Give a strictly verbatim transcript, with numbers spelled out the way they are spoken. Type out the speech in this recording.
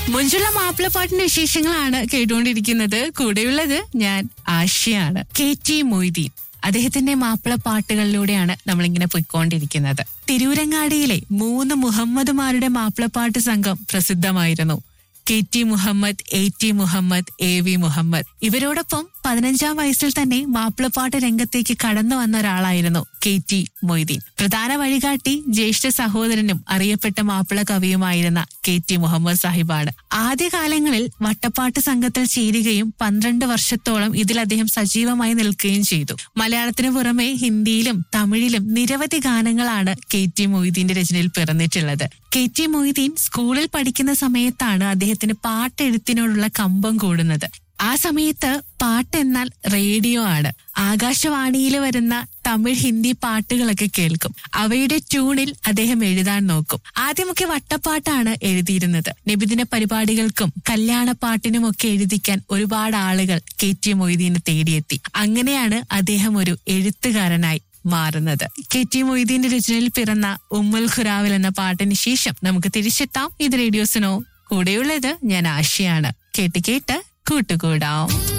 മുഞ്ചുള്ള മാപ്പിളപ്പാട്ടിന്റെ വിശേഷങ്ങളാണ് കേട്ടുകൊണ്ടിരിക്കുന്നത്. കൂടെയുള്ളത് ഞാൻ ആശയാണ്. കെ ടി മൊയ്തീൻ അദ്ദേഹത്തിന്റെ മാപ്പിളപ്പാട്ടുകളിലൂടെയാണ് നമ്മളിങ്ങനെ പൊയ്ക്കൊണ്ടിരിക്കുന്നത്. തിരൂരങ്ങാടിയിലെ മൂന്ന് മുഹമ്മദുമാരുടെ മാപ്പിളപ്പാട്ട് സംഘം പ്രസിദ്ധമായിരുന്നു. K T Muhammad, A T Muhammad, A V Muhammad. ഇവരോടൊപ്പം പതിനഞ്ചാം വയസ്സിൽ തന്നെ മാപ്പിളപ്പാട്ട് രംഗത്തേക്ക് കടന്നു വന്ന ഒരാളായിരുന്നു കെ ടി മൊയ്തീൻ. പ്രധാന വഴികാട്ടി ജ്യേഷ്ഠ സഹോദരനും അറിയപ്പെട്ട മാപ്പിള കവിയുമായിരുന്ന കെ ടി മുഹമ്മദ് സാഹിബാണ്. ആദ്യകാലങ്ങളിൽ വട്ടപ്പാട്ട് സംഘത്തിൽ ചേരുകയും പന്ത്രണ്ട് വർഷത്തോളം ഇതിൽ അദ്ദേഹം സജീവമായി നിൽക്കുകയും ചെയ്തു. മലയാളത്തിന് പുറമെ ഹിന്ദിയിലും തമിഴിലും നിരവധി ഗാനങ്ങളാണ് കെ ടി മൊയ്തീന്റെ രചനയിൽ പിറന്നിട്ടുള്ളത്. കെ ടി മൊയ്തീൻ സ്കൂളിൽ പഠിക്കുന്ന സമയത്താണ് അദ്ദേഹത്തിന് പാട്ടെഴുത്തിനോടുള്ള കമ്പം കൂടുന്നത്. ആ സമയത്ത് പാട്ടെന്നാൽ റേഡിയോ ആണ്. ആകാശവാണിയിൽ വരുന്ന തമിഴ്, ഹിന്ദി പാട്ടുകളൊക്കെ കേൾക്കും. അവയുടെ ട്യൂണിൽ അദ്ദേഹം എഴുതാൻ നോക്കും. ആദ്യമൊക്കെ വട്ടപ്പാട്ടാണ് എഴുതിയിരുന്നത്. നബിദിന പരിപാടികൾക്കും കല്യാണപ്പാട്ടിനും ഒക്കെ എഴുതിക്കാൻ ഒരുപാട് ആളുകൾ കെ ടി മൊയ്തീനെ തേടിയെത്തി. അങ്ങനെയാണ് അദ്ദേഹം ഒരു എഴുത്തുകാരനായി മാറുന്നത്. കെ ടി മൊയ്തീന്റെ രചനയിൽ പിറന്ന ഉമ്മുൽ ഖുറാവിൽ എന്ന പാട്ടിന് ശേഷം നമുക്ക് തിരിച്ചെത്താം. ഇത് റേഡിയോ സുനോ. കൂടെയുള്ളത് ഞാൻ ആശയാണ്. കേട്ട് കേട്ട് കൂട്ടുകൂടാം.